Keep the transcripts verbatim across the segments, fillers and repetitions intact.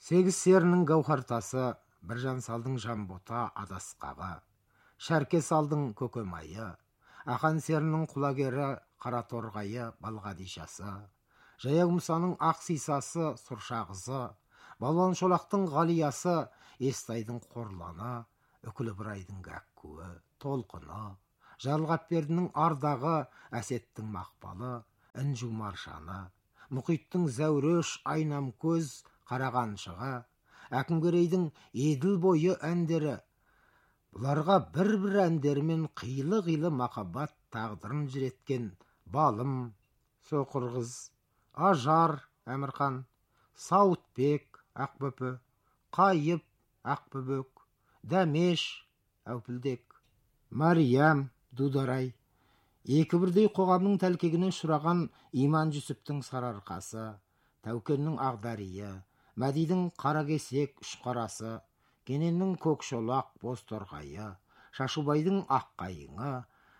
Сегіз серінің гауһартасы, Біржан Салдың жамбота адасқағы, Шәрке Салдың көкемайы, Ақан серінің құлагері Қараторғайы Балғадишасы, Жаяу Мұсаның ақ сисасы Сұршағызы, Балуан Шолақтың ғалиясы, Естайдың қорланы, Үкілі Бұрайдың гәккуі, толқыны, Жарылғапбердінің ардағы, Әсеттің мақпалы, Інжу маршаны, Мұқиттың зәуреш, айнам көз, Қарағаншығы, Әкімгерейдің еділ бойы әндері. Бұларға бір-бір әндерімен қилы-қилы махаббат тағдырын жүреткен Балым, Соқырғыз, Ажар, Әмірхан, Сауытбек, Ақбөпі, Қайып, Ақбөбек, Дәмеш, Әупілдек, Мариям, Дударай, екі бірдей қоғамның тәлкегіне ұшыраған Иман Жүсіптің сарыарқасы, Тәукеннің Ағдарийы, Мәдидің Қаракесек үшқарасы, Кененнің Көкшолақ Бозторғайы, Шашубайдың Аққайыңы,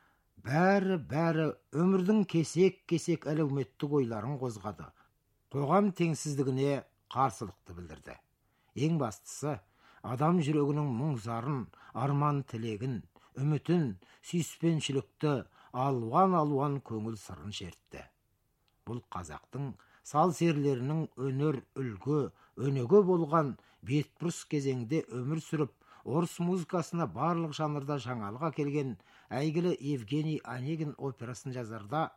бәрі-бәрі өмірдің кесек-кесек әлеуметтік ойларын қозғады. Қоғам теңсіздігіне қарсылықты білдірді. Ең бастысы, адам жүрегінің мұң-зарын, арман тілегін, үмітін, сүйіспеншілікті, алуан-алуан көңіл сырын шертті. Бұл қазақтың сал серлерінің өнер үлгі, өнеге болған бетбұрыс кезеңде өмір сүріп, орыс музыкасына барлық жанрда жаңалыға келген әйгілі Евгений Онегин операсын жазарда,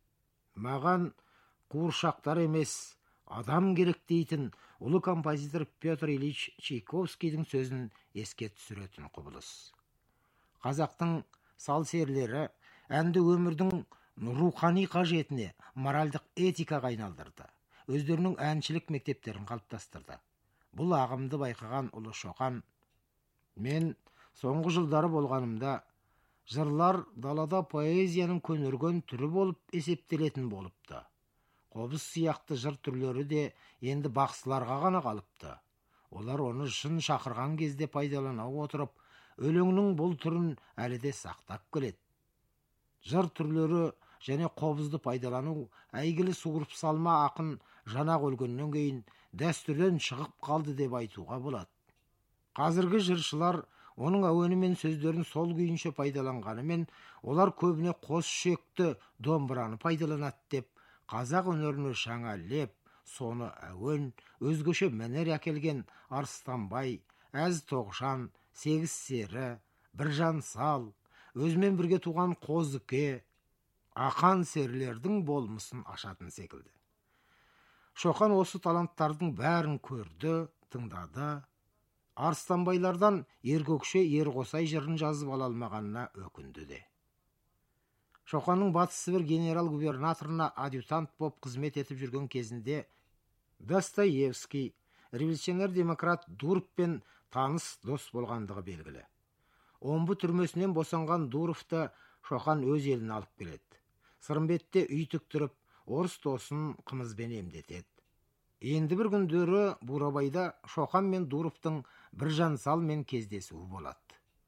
маған қуыршақтар емес, адам керек дейтін ұлы композитор Петр Ильич Чайковскийдің сөзін еске түсіретін құбылыс. Қазақтың сал серлері әнді өмірдің рухани қажетіне, моральдық этикаға айналдырды. Өздерінің әншілік мектептерін қалыптастырды. Бұл ағымды байқаған ұлы Шоқан: мен соңғы жылдары болғанымда, жырлар далада поэзияның көнерген түрі болып есептелетін болыпты. Қобыз сияқты жыр түрлері де енді бақсыларға ғана қалыпты. Олар оны шын шақырған кезде пайдалана отырып, өлеңнің бұл түрін әлі де сақтап келеді. Жыр түрлері және қобызды пайдалану әйгілі суырып салма ақын Жанақ өлгеннен кейін дәстүрден шығып қалды деп айтуға болады. Қазіргі жыршылар оның әуені мен сөздерін сол күйінше пайдаланғанымен, олар көбіне қос шекті домбыраны пайдаланады деп, қазақ өнеріне жаңа леп, соны әуен, өзгеше мәнер әкелген Арыстанбай, Әз Тоғжан, Сегіз сері, Біржан Сал, өзімен бірге туған Қозыке, Ақан серлердің болмысын ашатын секілді. Шоқан осы таланттардың бәрін көрді, тыңдады. Арыстанбайлардан Ергөкше Ерғосай жырын жазып ала алмағанына өкінді де. Шоқанның Батыс Сібір генерал-губернаторына адъютант боп қызмет етіп жүрген кезінде Достоевский, революционер-демократ Дуровпен таныс дос болғандығы белгілі. Омбы түрмесінен босанған Дуровты Шоқан өз еліне алып келеді. Сырымбетте үй тіктіріп, орыс досын қымызбен емдетеді. Енді бір күндері Бурабайда Шоқан мен Дуровтың Біржан Салмен кездесуі болады.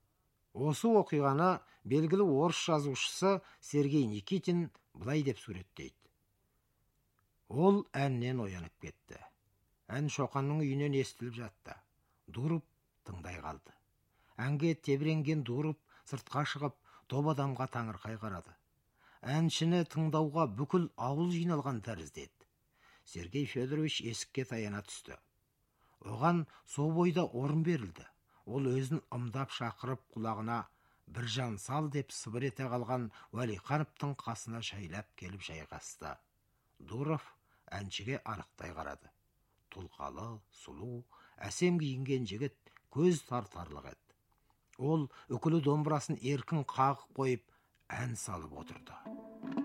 Осы оқиғаны белгілі орыс жазушысы Сергей Никитин былай деп суреттейді. Ол әннен оянып кетті. Ән Шоқанның үйінен естіліп жатты. Дуров тыңдай қалды. Әнге тебіренген Дуров сыртқа шығып, топ адамға таңырқай қарады. Әншіні тыңдауға бүкіл ауыл жиналған тәріздеді. Сергей Федорович есікке таяна түсті. Оған со бойда орын берілді. Ол өзін ымдап шақырып құлағына Біржан Сал деп сыбыр ете қалған Уәлихановтың қасына шайлап келіп жайғасты. Дуров әншіге анықтай қарады. Тұлғалы, сұлу, әсем киінген жігіт көз тартарлық еді. Ол үкілі домбырасын еркін қағып қойып ән салып отырды.